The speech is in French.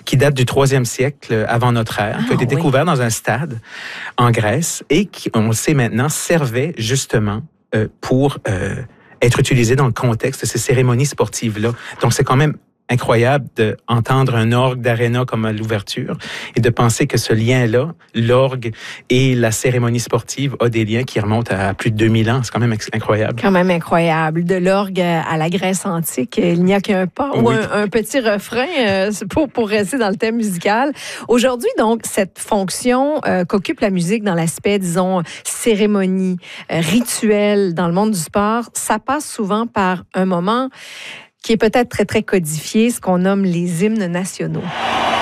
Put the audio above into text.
qui date du 3e siècle avant notre ère, qui a été découvert dans un stade en Grèce et qui, on le sait maintenant, servait justement pour être utilisé dans le contexte de ces cérémonies sportives-là. Donc, c'est quand même incroyable d'entendre un orgue d'aréna comme à l'ouverture et de penser que ce lien-là, l'orgue et la cérémonie sportive, a des liens qui remontent à plus de 2000 ans. C'est quand même incroyable. Quand même incroyable. De l'orgue à la Grèce antique, il n'y a qu'un pas ou un petit refrain pour rester dans le thème musical. Aujourd'hui, donc, cette fonction qu'occupe la musique dans l'aspect, disons, cérémonie, rituel dans le monde du sport, ça passe souvent par un moment qui est peut-être très, très codifié, ce qu'on nomme les hymnes nationaux.